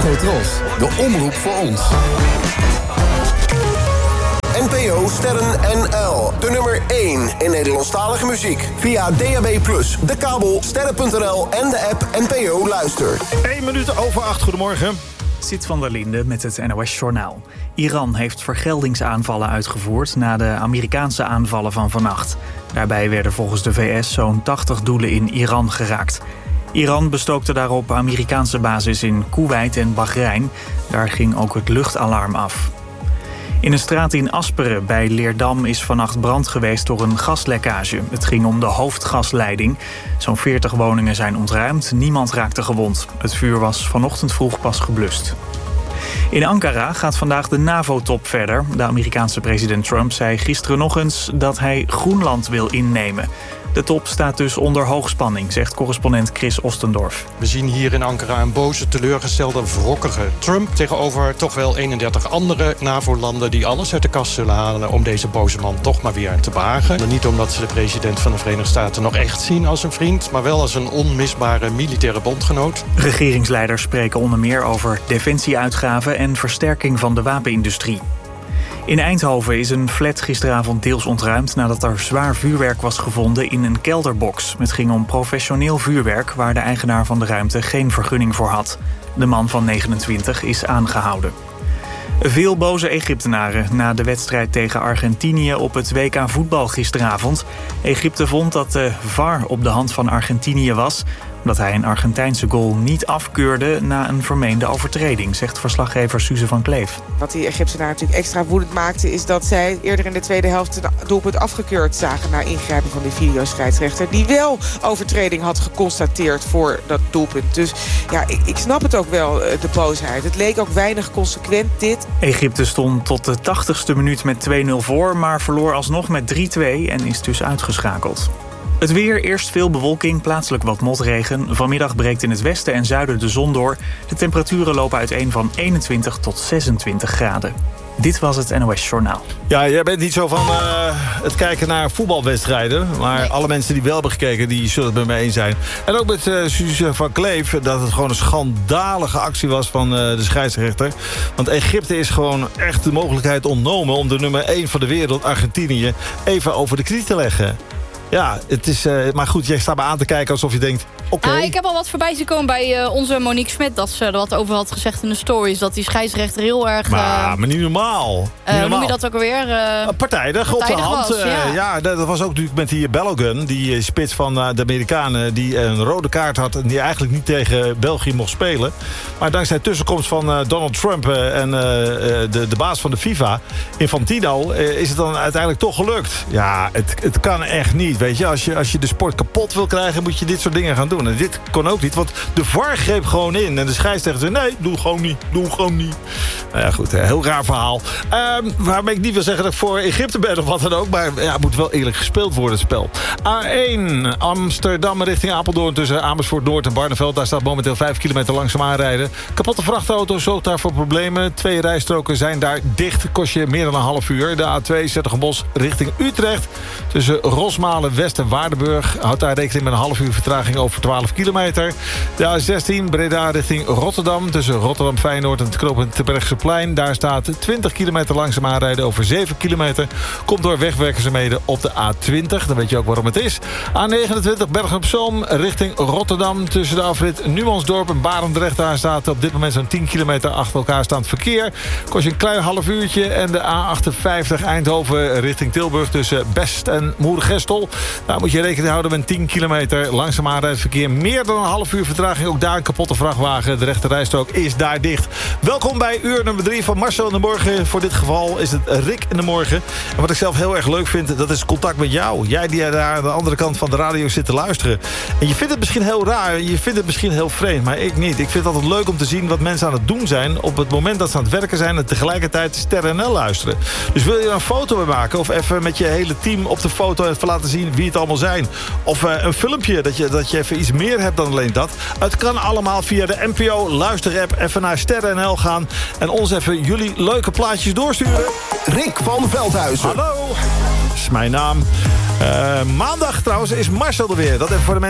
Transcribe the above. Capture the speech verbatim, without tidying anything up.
Afrotros, de omroep voor ons. N P O Sterren N L, de nummer één in Nederlandstalige muziek. Via D A B plus, de kabel, sterren punt n l en de app N P O Luister. één minuut over acht, goedemorgen. Zit van der Linde met het N O S Journaal. Iran heeft vergeldingsaanvallen uitgevoerd na de Amerikaanse aanvallen van vannacht. Daarbij werden volgens de V S zo'n tachtig doelen in Iran geraakt. Iran bestookte daarop Amerikaanse bases in Koeweit en Bahrein. Daar ging ook het luchtalarm af. In een straat in Asperen bij Leerdam is vannacht brand geweest door een gaslekkage. Het ging om de hoofdgasleiding. Zo'n veertig woningen zijn ontruimd, niemand raakte gewond. Het vuur was vanochtend vroeg pas geblust. In Ankara gaat vandaag de NAVO-top verder. De Amerikaanse president Trump zei gisteren nog eens dat hij Groenland wil innemen. De top staat dus onder hoogspanning, zegt correspondent Chris Ostendorf. We zien hier in Ankara een boze, teleurgestelde, wrokkige Trump tegenover toch wel eenendertig andere NAVO-landen die alles uit de kast zullen halen om deze boze man toch maar weer te behagen. Niet omdat ze de president van de Verenigde Staten nog echt zien als een vriend, maar wel als een onmisbare militaire bondgenoot. Regeringsleiders spreken onder meer over defensieuitgaven en versterking van de wapenindustrie. In Eindhoven is een flat gisteravond deels ontruimd nadat er zwaar vuurwerk was gevonden in een kelderbox. Het ging om professioneel vuurwerk waar de eigenaar van de ruimte geen vergunning voor had. De man van negenentwintig is aangehouden. Veel boze Egyptenaren na de wedstrijd tegen Argentinië op het W K voetbal gisteravond. Egypte vond dat de V A R op de hand van Argentinië was, omdat hij een Argentijnse goal niet afkeurde na een vermeende overtreding, zegt verslaggever Suze van Kleef. Wat die Egyptenaren natuurlijk extra woedend maakte, is dat zij eerder in de tweede helft een doelpunt afgekeurd zagen na ingrijpen van de videoscheidsrechter, die wel overtreding had geconstateerd voor dat doelpunt. Dus ja, ik, ik snap het ook wel, de boosheid. Het leek ook weinig consequent, dit. Egypte stond tot de tachtigste minuut met twee nul voor, maar verloor alsnog met drie twee en is dus uitgeschakeld. Het weer, eerst veel bewolking, plaatselijk wat motregen. Vanmiddag breekt in het westen en zuiden de zon door. De temperaturen lopen uiteen van eenentwintig tot zesentwintig graden. Dit was het N O S Journaal. Ja, jij bent niet zo van uh, het kijken naar voetbalwedstrijden. Maar nee. Alle mensen die wel hebben gekeken, die zullen het met me eens zijn. En ook met uh, Suze van Kleef, dat het gewoon een schandalige actie was van uh, de scheidsrechter. Want Egypte is gewoon echt de mogelijkheid ontnomen om de nummer één van de wereld, Argentinië, even over de knie te leggen. Ja, het is, uh, maar goed, jij staat me aan te kijken alsof je denkt, oké. Okay. Ah, ik heb al wat voorbij zien komen bij uh, onze Monique Smit, dat ze er wat over had gezegd in de stories, dat die scheidsrechter heel erg... Uh, maar, maar niet normaal. Niet uh, normaal. Noem je dat ook alweer? Uh, partijdig, op de hand. Was, uh, ja. ja, dat was ook natuurlijk met die Balogun, die uh, spits van uh, de Amerikanen, die een rode kaart had en die eigenlijk niet tegen België mocht spelen. Maar dankzij tussenkomst van uh, Donald Trump uh, en uh, de, de baas van de FIFA, Infantino, uh, is het dan uiteindelijk toch gelukt. Ja, het, het kan echt niet, weet je. Als je, als je de sport kapot wil krijgen, moet je dit soort dingen gaan doen. En dit kon ook niet, want de V A R greep gewoon in. En de scheidsrechter zei, nee, doe gewoon niet, doe gewoon niet. Nou ja, goed, heel raar verhaal. Um, waarmee ik niet wil zeggen dat ik voor Egypte ben of wat dan ook. Maar ja, het moet wel eerlijk gespeeld worden, het spel. A één, Amsterdam richting Apeldoorn tussen Amersfoort Noord en Barneveld. Daar staat momenteel vijf kilometer langzaam aanrijden. Kapotte vrachtauto's, ook daarvoor problemen. Twee rijstroken zijn daar dicht. Kost je meer dan een half uur. De A twee, Zettergenbos richting Utrecht. Tussen Rosmalen West en Waardenburg. Houdt daar rekening met een half uur vertraging over twaalf kilometer. De A zestien, Breda richting Rotterdam. Tussen Rotterdam Feyenoord en het knooppunt Terbrechtseplein. Daar staat twintig kilometer langzaam aanrijden over zeven kilometer. Komt door wegwerkzaamheden op de A twintig. Dan weet je ook waarom het is. A negenentwintig, Bergen op Zoom richting Rotterdam. Tussen de afrit Numansdorp en Barendrecht. Daar staat op dit moment zo'n tien kilometer achter elkaar staand verkeer. Kost je een klein half uurtje. En de A achtenvijftig Eindhoven richting Tilburg tussen Best en Moergestel. Daar moet je rekening houden met tien kilometer langzaam aanrijdend verkeer. Meer dan een half uur vertraging. Ook daar een kapotte vrachtwagen. De rechte rijstrook is daar dicht. Welkom bij uur nummer drie van Marcel in de Morgen. Voor dit geval is het Rick in de Morgen. En wat ik zelf heel erg leuk vind, dat is contact met jou. Jij die daar aan de andere kant van de radio zit te luisteren. En je vindt het misschien heel raar. Je vindt het misschien heel vreemd. Maar ik niet. Ik vind het altijd leuk om te zien wat mensen aan het doen zijn op het moment dat ze aan het werken zijn en tegelijkertijd Sterren N L luisteren. Dus wil je er een foto bij maken of even met je hele team op de foto even laten zien wie het allemaal zijn. Of uh, een filmpje, dat je, dat je even iets meer hebt dan alleen dat. Het kan allemaal via de N P O luisterapp. Even naar Sterren N L gaan en ons even jullie leuke plaatjes doorsturen. Rick van Veldhuizen. Hallo, dat is mijn naam. Uh, maandag trouwens is Marcel er weer. Dat even voor de mensen